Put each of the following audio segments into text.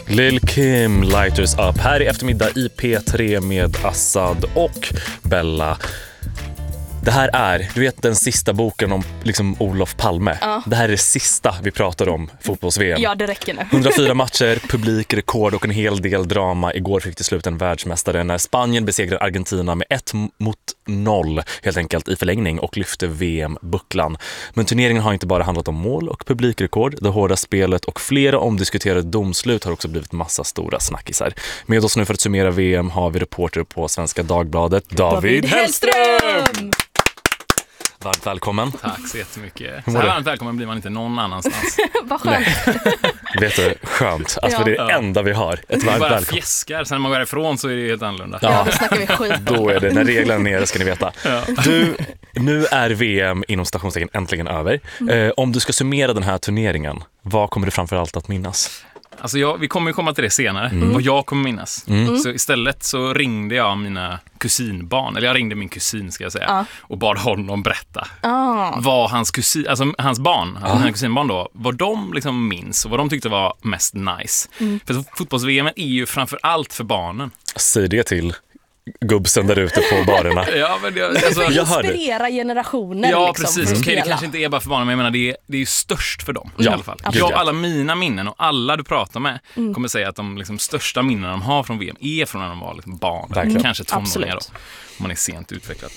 Lil Kim, Lighters Up, här i eftermiddag i P3 med Assad och Bella. Det här är, du vet den sista boken om liksom Olof Palme. Ja. Det här är det sista vi pratar om fotbolls-VM. Ja, det räcker nu. 104 matcher, publikrekord och en hel del drama. Igår fick till slut en världsmästare när Spanien besegrade Argentina med 1-0 helt enkelt i förlängning och lyfte VM-bucklan. Men turneringen har inte bara handlat om mål och publikrekord. Det hårda spelet och flera omdiskuterade domslut har också blivit massa stora snackisar. Med oss nu för att summera VM har vi reporter på Svenska Dagbladet, David Hellström! Varmt välkommen. Tack så jättemycket. Så här varmt välkommen blir man inte någon annanstans. Vad skönt. Vet du, skönt. Alltså det är det enda vi har. Ett varmt bara välkommen. Fjäskar, sen när man går ifrån så är det helt annorlunda. Ja, då snackar vi skit. Då är det, när reglerna är nere ska ni veta. Ja. Du, nu är VM inom stationstecken äntligen över. Om du ska summera den här turneringen, vad kommer du framförallt att minnas? Alltså vi kommer ju komma till det senare, vad jag kommer minnas. Så istället så ringde jag mina kusinbarn, eller jag ringde min kusin ska jag säga, och bad honom berätta vad hans kusin, alltså hans barn, hans kusinbarn då, vad de liksom minns och vad de tyckte var mest nice. För fotbolls-VM är ju framför allt för barnen. Säg det till gubbsen där ute på barerna. Ja, men inspirera generationer. Ja, liksom, precis. Okej, det kanske inte är bara för barnen, men jag menar, det är ju störst för dem i alla fall. Alla mina minnen och alla du pratar med kommer säga att de liksom, största minnen de har från VM är från när de var liksom, barn. Kanske tonåringar då. Om man är sent utvecklad.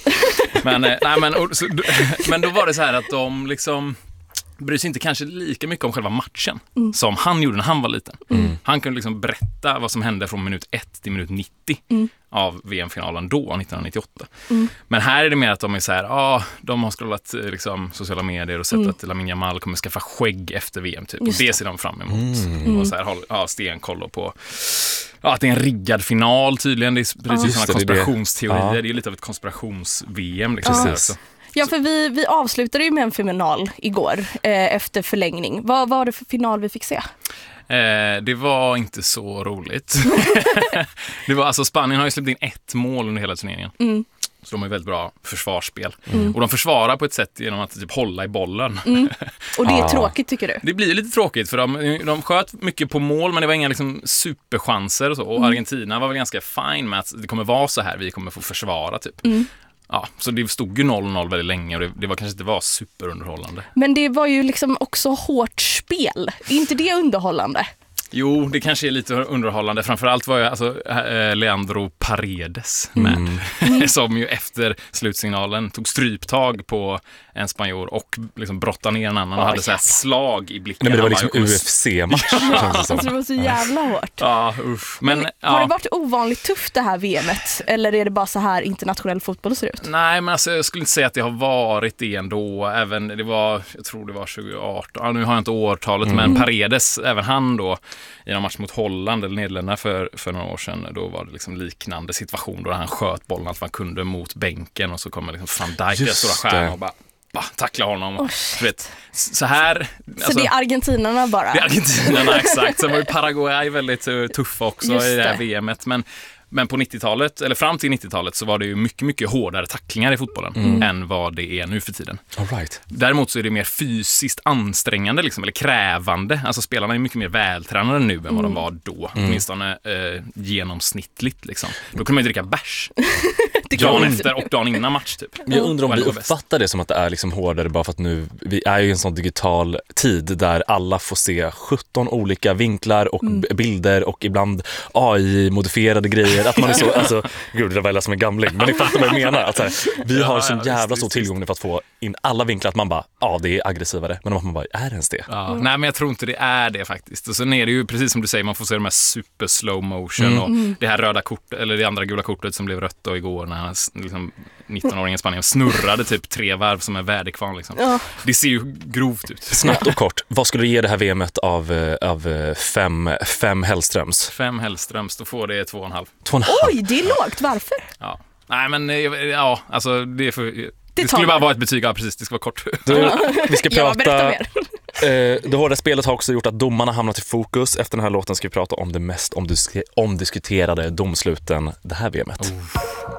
Men då var det så här att de liksom bryr sig inte kanske lika mycket om själva matchen som han gjorde när han var liten. Han kunde liksom berätta vad som hände från minut 1 till minut 90 av VM-finalen då, 1998. Men här är det mer att de är så här, de har scrollat liksom, sociala medier och sett att Lamine Yamal kommer skaffa skägg efter VM typ. Och det ser de fram emot. Och så här, har stenkoll på att det är en riggad final tydligen. Det är precis sådana konspirationsteorier. Det är lite av ett konspirations-VM liksom. Ja, för vi avslutade ju med en final igår efter förlängning. Vad var det för final vi fick se? Det var inte så roligt. Det var, alltså, Spanien har ju släppt in 1 mål under hela turneringen. Så de har ju väldigt bra försvarsspel. Och de försvarar på ett sätt genom att typ hålla i bollen. Och det är tråkigt tycker du? Det blir lite tråkigt för de sköt mycket på mål, men det var inga liksom, superchanser och så. Och Argentina var väl ganska fine med att det kommer vara så här, vi kommer få försvara typ. Ja, så det stod ju 0-0 väldigt länge och det var kanske inte var superunderhållande. Men det var ju liksom också hårt spel. Är inte det underhållande? Jo, det kanske är lite underhållande. Framförallt var jag Leandro Paredes med. Som ju efter slutsignalen tog stryptag på en spanjor och liksom brottade ner en annan och hade så här slag i blicken. Nej, men det var liksom UFC-match. Alltså, det var så jävla hårt. Ja, usch. Men har det varit ovanligt tufft det här VMet? Eller är det bara så här internationell fotboll ser ut? Nej, men alltså, jag skulle inte säga att det har varit det ändå. Även det var, jag tror det var 2018. Nu har jag inte årtalet, men Paredes, även han då i en match mot Holland eller Nederländerna för några år sedan, då var det liksom liknande situation då han sköt bollen allt man kunde mot bänken och så kommer liksom Van Dijk där stora stjärna och bara tackla honom. Vet, så här. Alltså, så det är argentinarna bara? Det är argentinarna, exakt. Sen var ju Paraguay väldigt tuffa också i det här VMet. Men på 90-talet, eller fram till 90-talet så var det ju mycket, mycket hårdare tacklingar i fotbollen än vad det är nu för tiden. All right. Däremot så är det mer fysiskt ansträngande liksom, eller krävande. Alltså spelarna är mycket mer vältränade nu än vad de var då. Åtminstone genomsnittligt liksom. Då kunde man ju dricka bärs. Dagen efter och dagen innan match typ. Jag undrar om du uppfattar det som att det är liksom hårdare bara för att nu, vi är ju i en sån digital tid där alla får se 17 olika vinklar och bilder och ibland AI-modifierade grejer. Att man är så, alltså, gud det var väl som en gamling, men ni fattar vad jag menar. Att så här, vi har så jävla stor tillgång för att få in alla vinklar att man bara, det är aggressivare. Men man bara, är det ens det? Ja, nej, men jag tror inte det är det faktiskt. Och sen är det ju precis som du säger, man får se de här super slow motion och det här röda kortet, eller det andra gula kortet som blev rött då igår när han liksom 19-åringen i Spanien snurrade typ 3 varv som en väderkvarn liksom. Det ser ju grovt ut. Snabbt och kort, vad skulle du ge det här VMet av 5 Hellströms? 5 Hellströms, då får det 2,5. Oj, det är lågt. Varför? Ja. Nej, men alltså det är för... Det skulle bara vara ett betyg, precis, det ska vara kort. Vi ska prata... berätta mer. Det hårda spelet har också gjort att domarna hamnat i fokus. Efter den här låten ska vi prata om det mest omdiskuterade domsluten det här VMet.